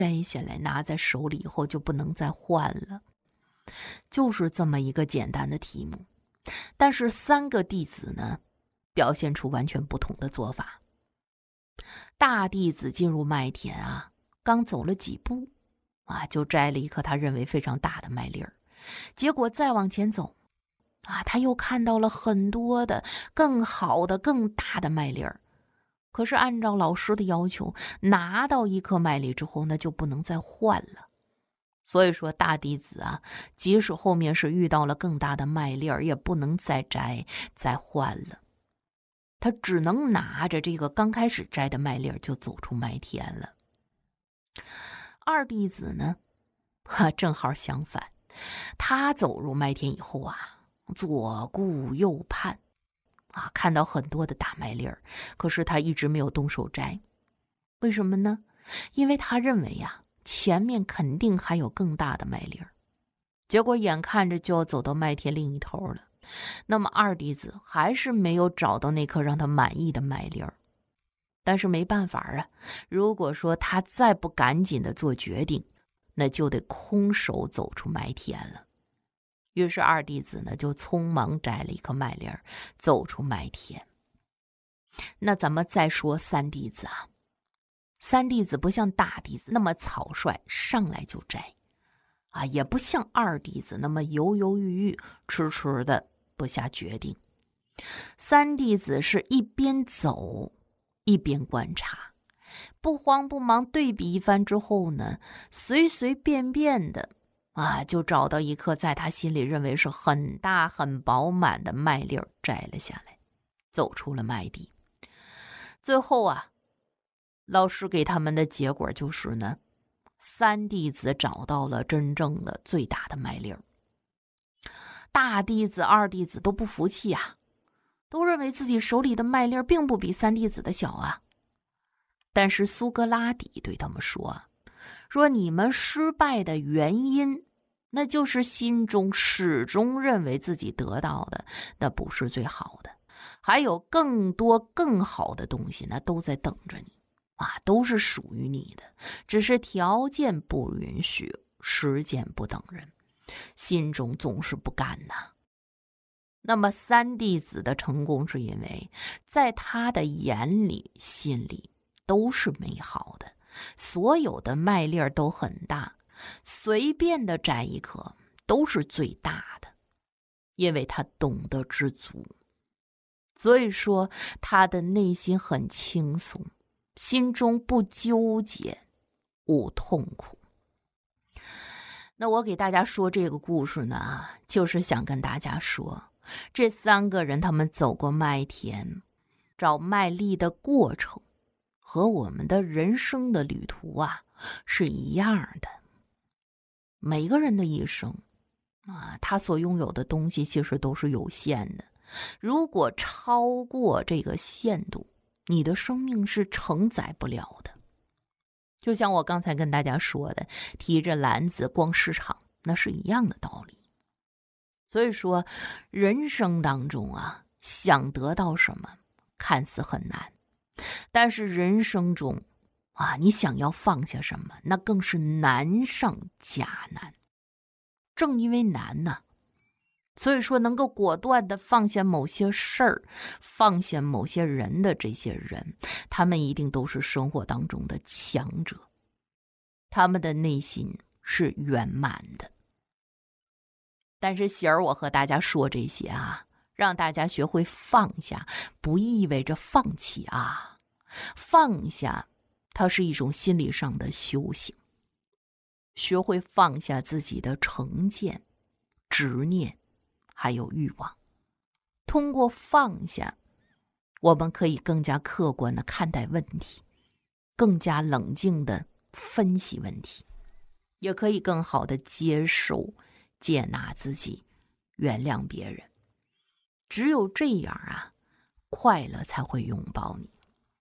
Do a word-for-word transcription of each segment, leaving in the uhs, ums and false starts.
摘下来拿在手里以后就不能再换了。就是这么一个简单的题目，但是三个弟子呢，表现出完全不同的做法。大弟子进入麦田啊，刚走了几步啊，就摘了一颗他认为非常大的麦粒儿。结果再往前走啊，他又看到了很多的更好的更大的麦粒儿。可是按照老师的要求，拿到一颗麦粒之后那就不能再换了。所以说大弟子啊，即使后面是遇到了更大的麦粒儿，也不能再摘再换了。他只能拿着这个刚开始摘的麦粒儿就走出麦田了。二弟子呢，正好相反，他走入麦田以后啊，左顾右盼啊，看到很多的大麦粒儿，可是他一直没有动手摘。为什么呢？因为他认为呀、啊，前面肯定还有更大的麦粒儿。结果眼看着就要走到麦田另一头了，那么二弟子还是没有找到那颗让他满意的麦粒儿。但是没办法啊，如果说他再不赶紧的做决定，那就得空手走出麦田了。于是二弟子呢，就匆忙摘了一颗麦粒儿，走出麦田。那咱们再说三弟子啊，三弟子不像大弟子那么草率，上来就摘啊，也不像二弟子那么犹犹豫豫，迟迟的不下决定。三弟子是一边走一边观察，不慌不忙对比一番之后呢，随随便便的啊，就找到一颗在他心里认为是很大很饱满的麦粒儿，摘了下来，走出了麦地。最后啊，老师给他们的结果就是呢，三弟子找到了真正的最大的麦粒儿。大弟子二弟子都不服气啊，都认为自己手里的麦粒儿并不比三弟子的小啊。但是苏格拉底对他们说，说你们失败的原因，那就是心中始终认为自己得到的那不是最好的，还有更多更好的东西呢，都在等着你啊，都是属于你的，只是条件不允许，时间不等人，心中总是不甘呐。那么三弟子的成功是因为在他的眼里心里都是美好的，所有的麦粒儿都很大，随便的摘一颗都是最大的，因为他懂得知足。所以说他的内心很轻松，心中不纠结，无痛苦。那我给大家说这个故事呢，就是想跟大家说，这三个人他们走过麦田找麦粒的过程和我们的人生的旅途啊是一样的。每个人的一生啊，他所拥有的东西其实都是有限的，如果超过这个限度，你的生命是承载不了的。就像我刚才跟大家说的，提着篮子逛市场，那是一样的道理。所以说人生当中啊，想得到什么看似很难，但是人生中啊，你想要放下什么，那更是难上加难。正因为难呢、啊，所以说能够果断的放下某些事儿，放下某些人的这些人，他们一定都是生活当中的强者，他们的内心是圆满的。但是喜儿我和大家说这些啊，让大家学会放下，不意味着放弃啊。放下它是一种心理上的修行，学会放下自己的成见、执念还有欲望。通过放下，我们可以更加客观地看待问题，更加冷静地分析问题，也可以更好地接受接纳自己，原谅别人。只有这样啊，快乐才会拥抱你。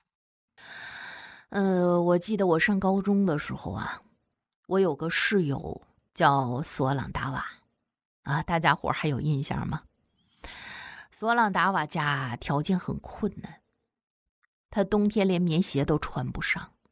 呃，我记得我上高中的时候啊，我有个室友叫索朗达瓦啊，大家伙还有印象吗？索朗达瓦家条件很困难，他冬天连棉鞋都穿不上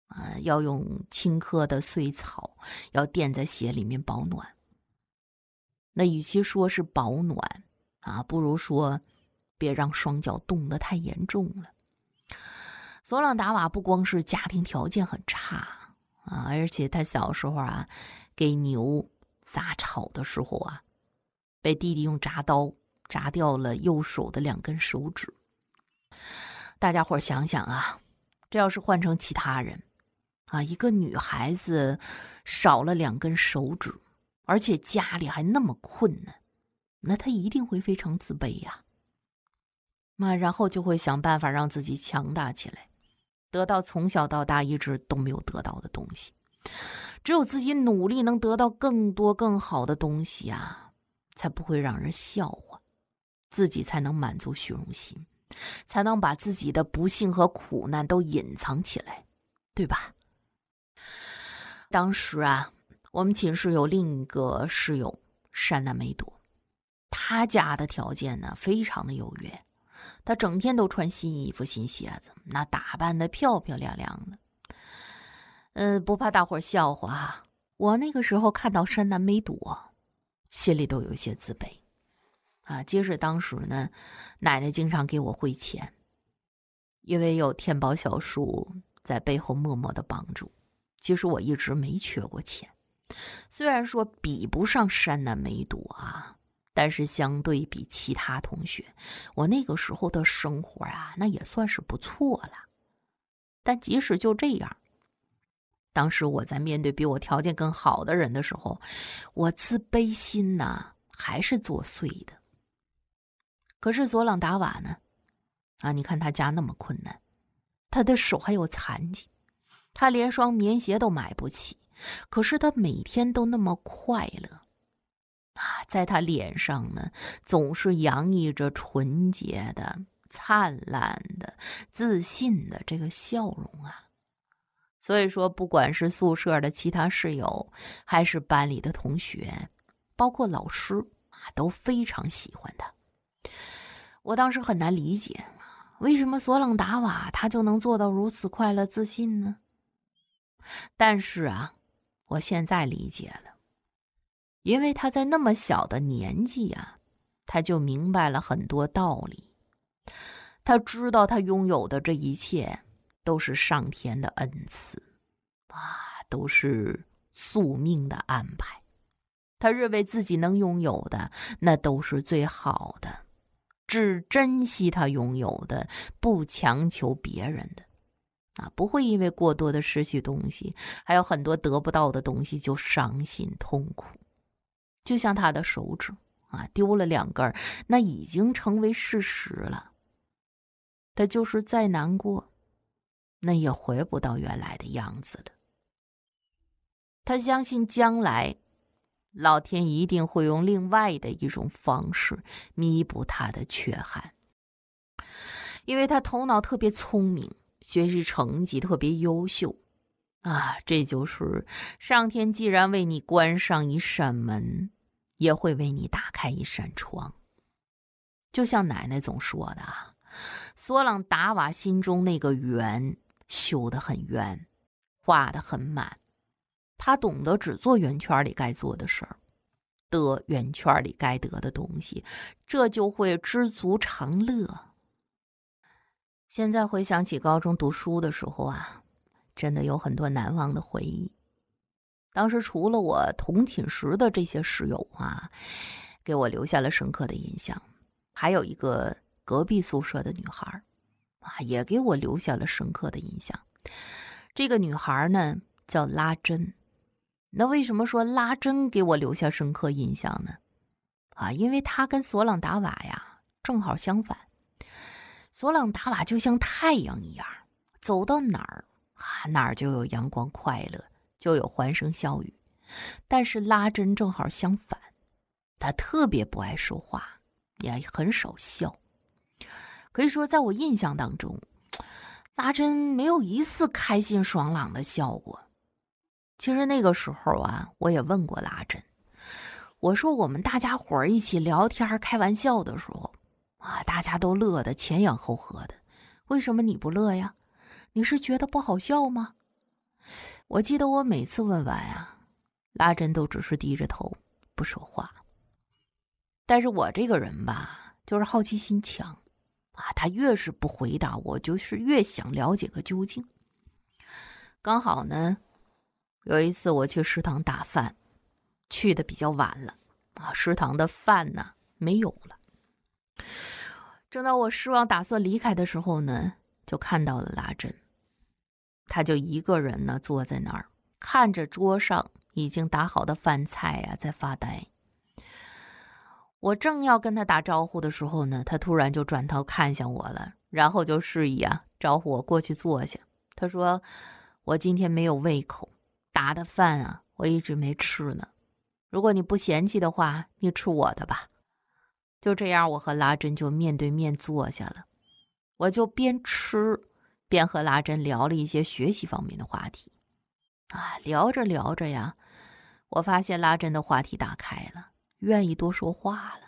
啊，要用青稞的碎草，要垫在鞋里面保暖。那与其说是保暖啊，不如说别让双脚冻得太严重了。索朗达瓦不光是家庭条件很差啊，而且他小时候啊，给牛杂草的时候啊，被弟弟用铡刀铡掉了右手的两根手指。大家伙想想啊，这要是换成其他人啊，一个女孩子少了两根手指，而且家里还那么困难，那她一定会非常自卑呀。那然后就会想办法让自己强大起来，得到从小到大一直都没有得到的东西。只有自己努力能得到更多更好的东西啊，才不会让人笑话，自己才能满足虚荣心，才能把自己的不幸和苦难都隐藏起来，对吧？当时啊，我们寝室有另一个室友山南美朵，他家的条件呢非常的优越，他整天都穿新衣服新鞋子，那打扮的漂漂亮亮的。呃，不怕大伙笑话啊，我那个时候看到山南美朵，心里都有些自卑啊。即使当时呢，奶奶经常给我汇钱，因为有天宝小叔在背后默默的帮助，其实我一直没缺过钱。虽然说比不上山南美朵啊，但是相对比其他同学，我那个时候的生活啊，那也算是不错了。但即使就这样，当时我在面对比我条件更好的人的时候，我自卑心呢还是作祟的。可是佐朗达瓦呢，啊，你看他家那么困难，他的手还有残疾，他连双棉鞋都买不起，可是他每天都那么快乐啊，在他脸上呢总是洋溢着纯洁的、灿烂的、自信的这个笑容啊。所以说，不管是宿舍的其他室友，还是班里的同学，包括老师啊，都非常喜欢他。我当时很难理解，为什么索朗达瓦他就能做到如此快乐自信呢？但是啊，我现在理解了，因为他在那么小的年纪啊，他就明白了很多道理。他知道他拥有的这一切都是上天的恩赐啊，都是宿命的安排。他认为自己能拥有的那都是最好的，只珍惜他拥有的，不强求别人的啊，不会因为过多的失去东西，还有很多得不到的东西就伤心痛苦。就像他的手指啊，丢了两根，那已经成为事实了。他就是再难过，那也回不到原来的样子了。他相信将来老天一定会用另外的一种方式弥补他的缺憾，因为他头脑特别聪明，学习成绩特别优秀啊，这就是上天既然为你关上一扇门，也会为你打开一扇窗。就像奶奶总说的啊，索朗达瓦心中那个圆修得很圆，画得很满，他懂得只做圆圈里该做的事儿，得圆圈里该得的东西，这就会知足常乐。现在回想起高中读书的时候啊，真的有很多难忘的回忆。当时除了我同寝室的这些室友啊，给我留下了深刻的印象，还有一个隔壁宿舍的女孩啊，也给我留下了深刻的印象。这个女孩呢叫拉珍。那为什么说拉珍给我留下深刻印象呢？啊，因为她跟索朗达瓦呀正好相反。索朗达瓦就像太阳一样，走到哪儿啊，哪儿就有阳光快乐，就有欢声笑语。但是拉珍正好相反，她特别不爱说话，也很少笑。可以说在我印象当中，拉珍没有一次开心爽朗的笑过。其实那个时候啊，我也问过拉珍，我说我们大家伙儿一起聊天开玩笑的时候啊，大家都乐得前仰后合的，为什么你不乐呀？你是觉得不好笑吗？ 我记得我每次问完啊，拉珍都只是低着头不说话。但是我这个人吧，就是好奇心强啊，他越是不回答我，就是越想了解个究竟。刚好呢，有一次我去食堂打饭，去的比较晚了啊，食堂的饭呢没有了。正当我失望打算离开的时候呢，就看到了拉珍。他就一个人呢坐在那儿，看着桌上已经打好的饭菜啊，在发呆。我正要跟他打招呼的时候呢，他突然就转头看向我了，然后就示意啊招呼我过去坐下。他说我今天没有胃口，打的饭啊我一直没吃呢，如果你不嫌弃的话，你吃我的吧。就这样，我和拉珍就面对面坐下了，我就边吃边和拉珍聊了一些学习方面的话题啊。聊着聊着呀，我发现拉珍的话题打开了，愿意多说话了。